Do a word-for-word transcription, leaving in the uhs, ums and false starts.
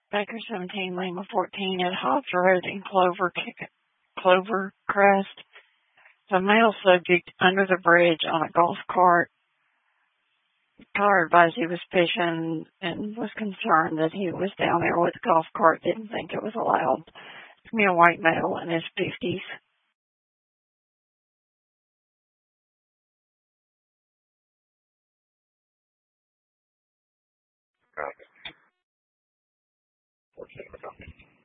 Baker seventeen, Lima fourteen at Hobbs Road in Clover, Clovercrest. The male subject under the bridge on a golf cart. Caller advised he was fishing and was concerned that he was down there with a golf cart, didn't think it was allowed. It's me, a white male in his fifties. Okay.